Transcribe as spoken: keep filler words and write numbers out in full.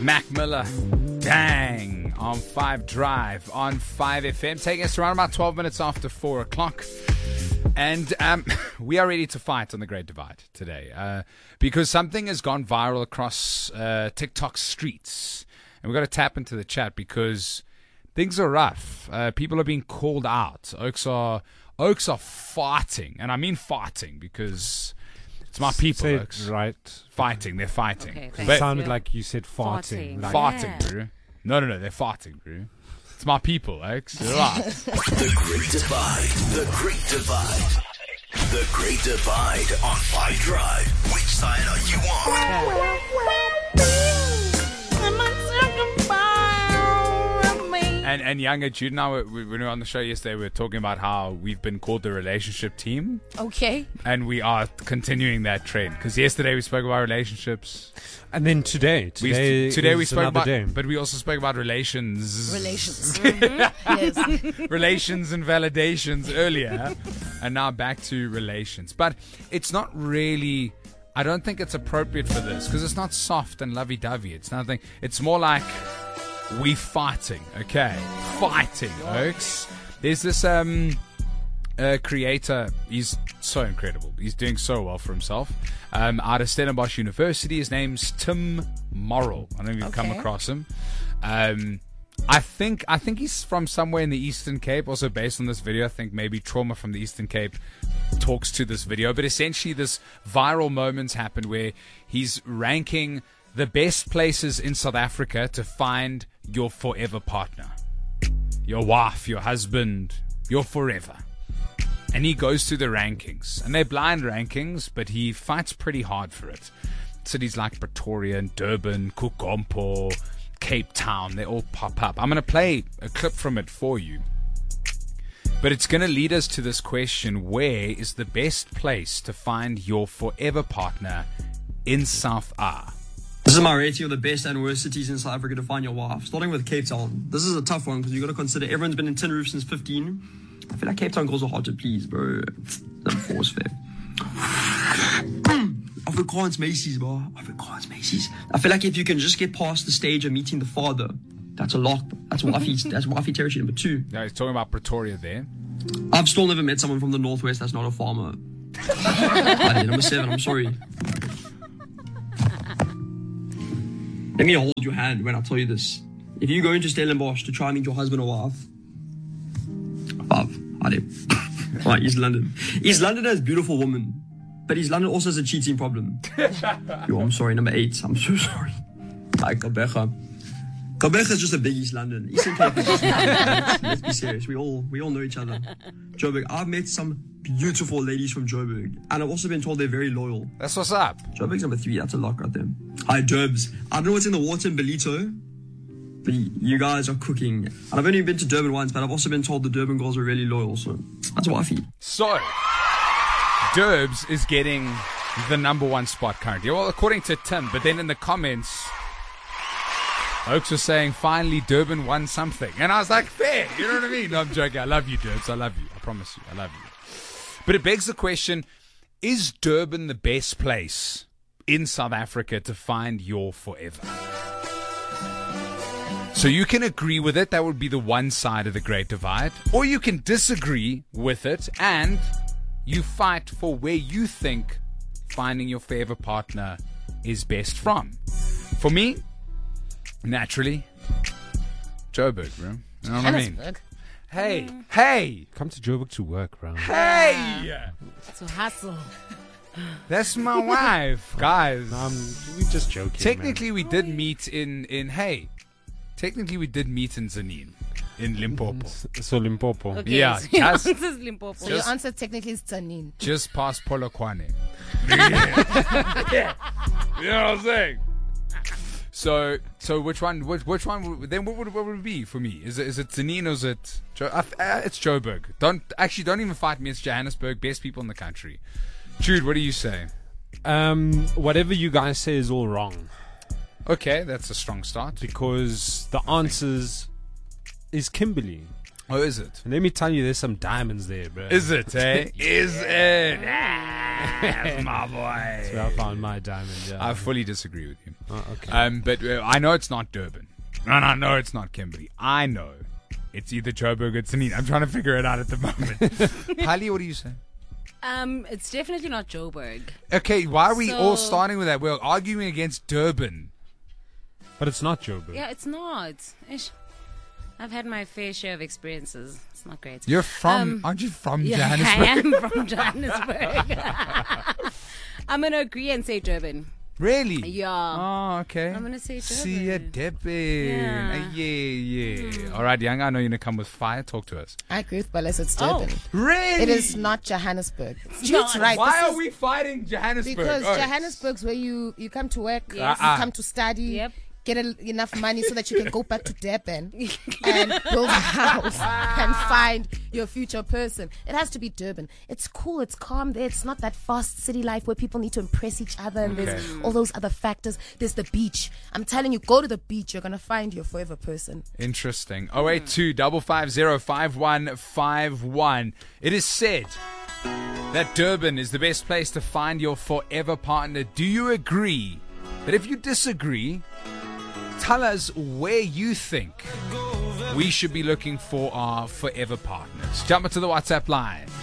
Mac Miller, dang, on five Drive, on five F M, taking us around about twelve minutes after four o'clock. And um, we are ready to fight on the Great Divide today uh, because something has gone viral across uh, TikTok streets. And we've got to tap into the chat because things are rough. Uh, people are being called out. Oaks are, Oaks are fighting. And I mean fighting because it's my people, Said Oaks. right. Fighting. They're fighting. Okay, It thank sounded you. like you said farting. Farting. Like, Farting, Yeah. bro. No, no, no. They're farting, bro. It's my people, Oaks. Relax. The Great Divide. The Great Divide. The Great Divide on Five Drive. Which side are you on? And and Younger Jude and I, were, when we were on the show yesterday, we were talking about how we've been called the relationship team. Okay. And we are continuing that trend. Because yesterday we spoke about relationships. and then today, We, today, today we is spoke another about, day. but we also spoke about relations. Relations. Mhm. Yes. relations and validations earlier. And now back to relations. But it's not really, I don't think it's appropriate for this. Because it's not soft and lovey-dovey. It's nothing, it's more like we fighting, okay? Fighting, Oaks. There's this um uh, creator, he's so incredible. He's doing so well for himself. Um, out of Stellenbosch University, his name's Tim Morrill. I don't know if you've come Okay. across him. Um, I think I think he's from somewhere in the Eastern Cape. Also based on this video, I think maybe Trauma from the Eastern Cape talks to this video. But essentially, this viral moments happened where he's ranking the best places in South Africa to find your forever partner, your wife, your husband, your forever. And he goes through the rankings, and they're blind rankings, but he fights pretty hard for it. Cities like Pretoria and Durban, Kukompo, Cape Town, they all pop up. I'm going to play a clip from it for you. But it's going to lead us to this question: where is the best place to find your forever partner in South A? This is my rating of the best and worst cities in South Africa to find your wife. Starting with Cape Town. This is a tough one because you've got to consider everyone's been in Tin Roof since fifteen. I feel like Cape Town girls are hard to please, bro. Number four is fair. Afrikaans Macy's, bro. Afrikaans Macy's. I feel like if you can just get past the stage of meeting the father, that's a lock. That's wifey. That's wifey territory number two. Yeah, he's talking about Pretoria there. I've still never met someone from the northwest that's not a farmer. Alright, number seven. I'm sorry. Let me hold your hand when I tell you this. If you go into Stellenbosch to try and meet your husband or wife, above, Alright, East London. East London has beautiful women, but East London also has a cheating problem. Yo, I'm sorry, number eight. I'm so sorry. Like Gqeberha. Gqeberha is just a big East London. Eastern Cape is just let's, let's be serious. We all we all know each other. Joburg. I've met some beautiful ladies from Joburg, and I've also been told they're very loyal. That's what's up. Joburg's number three. That's a lock right there. Hi, Durbs. I don't know what's in the water in Belito, but you guys are cooking. And I've only been to Durban once, but I've also been told the Durban girls are really loyal, so that's wifey. So, Durbs is getting the number one spot currently. Well, according to Tim, but then in the comments, Oaks was saying, finally, Durban won something. And I was like, fair. You know what I mean? No, I'm joking. I love you, Durbs. I love you. I promise you. I love you. But it begs the question, is Durban the best place in South Africa to find your forever? So you can agree with it. That would be the one side of the Great Divide. Or you can disagree with it and you fight for where you think finding your forever partner is best from. For me, naturally, Joburg, bro. You know what I mean? Johannesburg. Hey, hey, Come to Joburg to work, bro. hey! To hustle. That's my wife, guys. Um, we just joking. Technically, we did meet in, in, hey, technically we did meet in Zanin, in Limpopo. man. So Limpopo. Okay, Yeah, so your just- answer is Limpopo. So your Just- answer technically is Tanin. Just past Polokwane. Yeah. You know what I'm saying? So, so which one? Which, which one? would- Then what would, what would it be for me? Is it is it Zanin or is it? Jo- uh, uh, it's Joburg. Don't actually don't even fight me. It's Johannesburg. Best people in the country. Jude, what do you say? Um, whatever you guys say is all wrong Okay, that's a strong start. because the answers is Kimberley. Oh, is it? And let me tell you, there's some diamonds there, bro. Is it, eh? Is it? Yes, my boy. That's where I found my diamond. Yeah. I fully disagree with you. Oh, okay. Um, but uh, I know it's not Durban. And I know it's not Kimberley. I know it's either Joburg or Dunedin. I'm trying to figure it out at the moment. Pali, what do you say? Um, it's definitely not Joburg. Okay, why are we So- all starting with that? We're arguing against Durban. But it's not Joburg. Yeah, it's not. Ish. I've had my fair share of experiences. It's not great. You're from, Um, aren't you from Yeah, Johannesburg? I am from Johannesburg. I'm going to agree and say Durban. Really? Yeah. Oh, okay. I'm gonna say See ya, Durban. Durban. Yeah. Uh, yeah, yeah. All right, Young, I know you're going to come with fire. Talk to us. I agree with Ballas. It's Oh. Durban. Really? It is not Johannesburg. not. Jude's right. Why This are is we fighting Johannesburg? Because Oh. Johannesburg's where you, you come to work, Yes. you Ah, ah. come to study, Yep. get a, enough money so that you can go back to Durban and build a house and find your future person. It has to be Durban. It's cool. It's calm there. It's not that fast city life where people need to impress each other and there's Okay. all those other factors. There's the beach. I'm telling you, go to the beach. You're going to find your forever person. Interesting. oh eight two five five zero five one five one. It is said that Durban is the best place to find your forever partner. Do you agree? But if you disagree, tell us where you think we should be looking for our forever partners. Jump into the WhatsApp line.